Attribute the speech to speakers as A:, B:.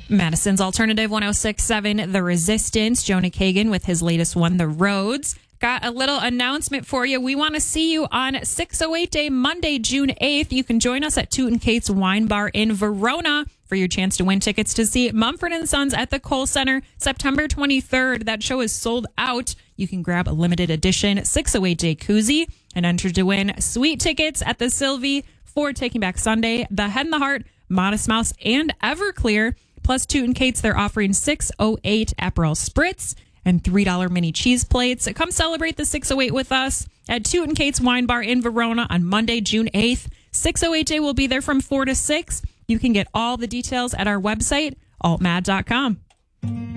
A: Madison's Alternative 106.7, The Resistance. Jonah Kagan with his latest one, The Roads. Got a little announcement for you. We want to see you on 608 Day, Monday, June 8th. You can join us at Toot and Kate's Wine Bar in Verona for your chance to win tickets to see Mumford & Sons at the Kohl Center September 23rd. That show is sold out. You can grab a limited edition 608 Day koozie and enter to win sweet tickets at the Sylvie for Taking Back Sunday, The Head and the Heart, Modest Mouse, and Everclear. Plus Toot and Kate's, they're offering 608 Aperol Spritz and $3 mini cheese plates. Come celebrate the 608 with us at Toot and Kate's Wine Bar in Verona on Monday, June 8th. 608 Day will be there from 4 to 6. You can get all the details at our website, altmad.com.